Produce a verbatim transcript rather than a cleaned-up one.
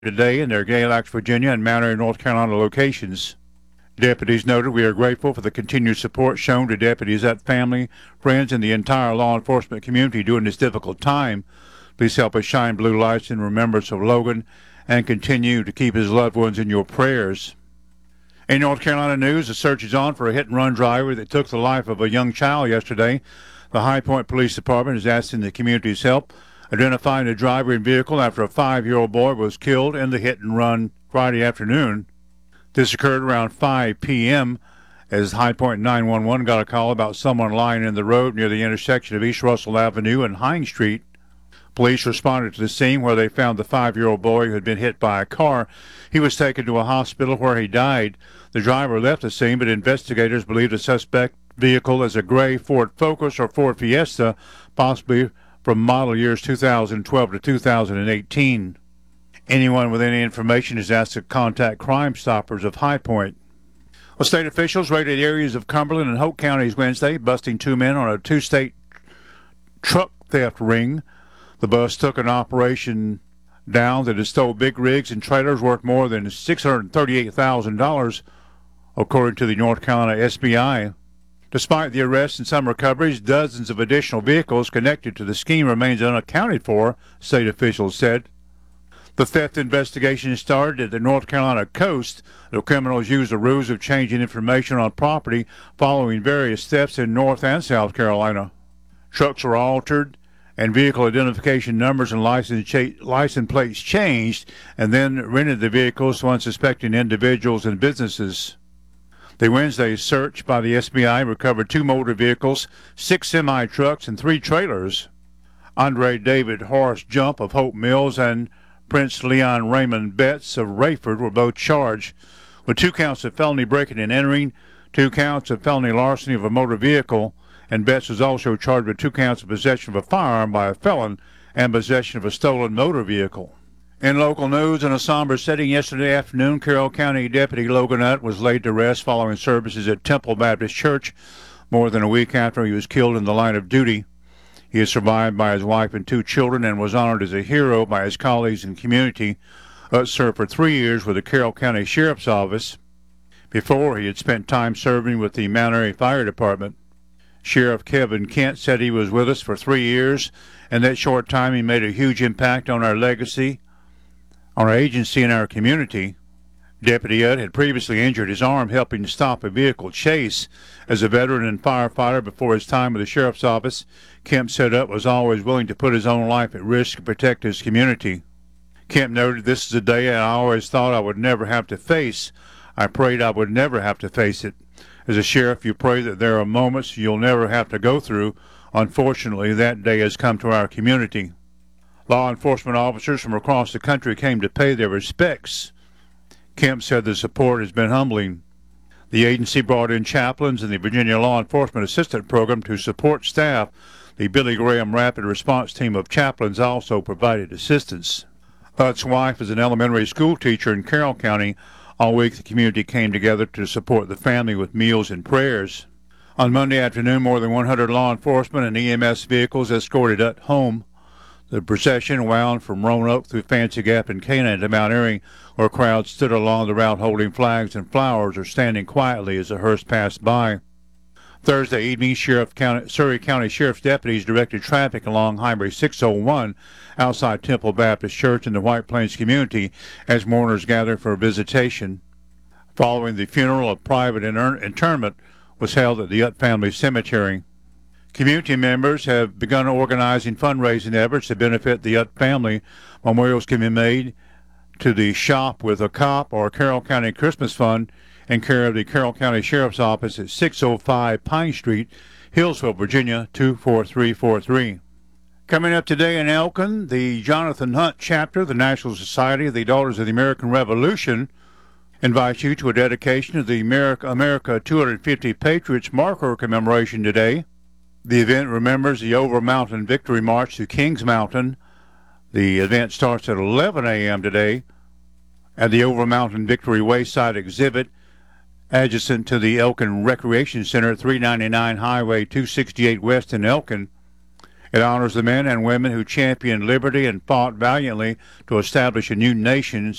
today in their Galax, Virginia and Mount Airy, North Carolina locations. Deputies noted, "We are grateful for the continued support shown to deputies, that family, friends, and the entire law enforcement community during this difficult time. Please help us shine blue lights in remembrance of Logan and continue to keep his loved ones in your prayers." In North Carolina news, the search is on for a hit-and-run driver that took the life of a young child yesterday. The High Point Police Department is asking the community's help identifying the driver and vehicle after a five-year-old boy was killed in the hit-and-run Friday afternoon. This occurred around five p.m. as High Point nine one one got a call about someone lying in the road near the intersection of East Russell Avenue and Hine Street. Police responded to the scene where they found the five-year-old boy who had been hit by a car. He was taken to a hospital where he died. The driver left the scene, but investigators believe the suspect vehicle is a gray Ford Focus or Ford Fiesta, possibly from model years two thousand twelve to two thousand eighteen. Anyone with any information is asked to contact Crime Stoppers of High Point. Well, state officials raided areas of Cumberland and Hoke counties Wednesday, busting two men on a two-state truck theft ring. The bus took an operation down that has stole big rigs and trailers worth more than six hundred thirty-eight thousand dollars, according to the North Carolina S B I. Despite the arrests and some recoveries, dozens of additional vehicles connected to the scheme remains unaccounted for, state officials said. The theft investigation started at the North Carolina coast. The criminals used the ruse of changing information on property following various thefts in North and South Carolina. Trucks were altered and vehicle identification numbers and license, cha- license plates changed, and then rented the vehicles to unsuspecting individuals and businesses. The Wednesday search by the S B I recovered two motor vehicles, six semi-trucks, and three trailers. Andre David Horace Jump of Hope Mills and Prince Leon Raymond Betts of Rayford were both charged with two counts of felony breaking and entering, two counts of felony larceny of a motor vehicle, and Betts was also charged with two counts of possession of a firearm by a felon and possession of a stolen motor vehicle. In local news, in a somber setting yesterday afternoon, Carroll County Deputy Logan Nutt was laid to rest following services at Temple Baptist Church more than a week after he was killed in the line of duty. He is survived by his wife and two children and was honored as a hero by his colleagues and community. Nutt served for three years with the Carroll County Sheriff's Office. Before, he had spent time serving with the Mount Airy Fire Department. Sheriff Kevin Kent said he was with us for three years, and that short time he made a huge impact on our legacy, on our agency, and our community. Deputy Nutt had previously injured his arm helping to stop a vehicle chase. As a veteran and firefighter before his time with the Sheriff's Office, Kemp said Nutt was always willing to put his own life at risk to protect his community. Kemp noted, "This is a day I always thought I would never have to face. I prayed I would never have to face it. As a sheriff, you pray that there are moments you'll never have to go through. Unfortunately, that day has come to our community." Law enforcement officers from across the country came to pay their respects. Kemp said the support has been humbling. The agency brought in chaplains in the Virginia Law Enforcement Assistant Program to support staff. The Billy Graham Rapid Response Team of chaplains also provided assistance. Nutt's wife is an elementary school teacher in Carroll County. All week, the community came together to support the family with meals and prayers. On Monday afternoon, more than one hundred law enforcement and E M S vehicles escorted Nutt home. The procession wound from Roanoke through Fancy Gap and Canaan to Mount Airy, where crowds stood along the route holding flags and flowers or standing quietly as the hearse passed by. Thursday evening, Sheriff County, Surrey County Sheriff's deputies directed traffic along Highway six oh one outside Temple Baptist Church in the White Plains community as mourners gathered for a visitation. Following the funeral, a private inter- interment was held at the Nutt Family Cemetery. Community members have begun organizing fundraising efforts to benefit the Nutt family. Memorials can be made to the Shop with a Cop or Carroll County Christmas Fund in care of the Carroll County Sheriff's Office at six oh five Pine Street, Hillsville, Virginia, two four three four three. Coming up today in Elkin, the Jonathan Hunt chapter, the National Society of the Daughters of the American Revolution, invites you to a dedication of the America, America two hundred fifty Patriots marker commemoration today. The event remembers the Over Mountain Victory March to Kings Mountain. The event starts at eleven a.m. today at the Over Mountain Victory Wayside Exhibit, adjacent to the Elkin Recreation Center, three ninety-nine Highway two sixty-eight West in Elkin. It honors the men and women who championed liberty and fought valiantly to establish a new nation